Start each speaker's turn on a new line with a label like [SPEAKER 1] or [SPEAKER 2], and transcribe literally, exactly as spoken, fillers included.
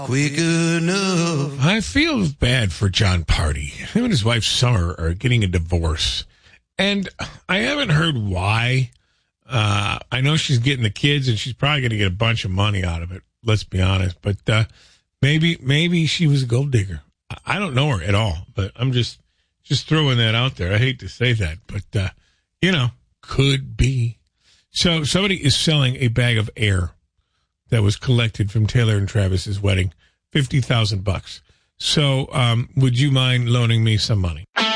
[SPEAKER 1] Quick enough.
[SPEAKER 2] I feel bad for John Party. Him and his wife Summer are getting a divorce. And I haven't heard why. Uh, I know she's getting the kids, and she's probably going to get a bunch of money out of it. Let's be honest. But uh, maybe maybe she was a gold digger. I don't know her at all, but I'm just just throwing that out there. I hate to say that, but, uh, you know, could be. So somebody is selling a bag of air that was collected from Taylor and Travis's wedding, fifty thousand bucks. So um, would you mind loaning me some money?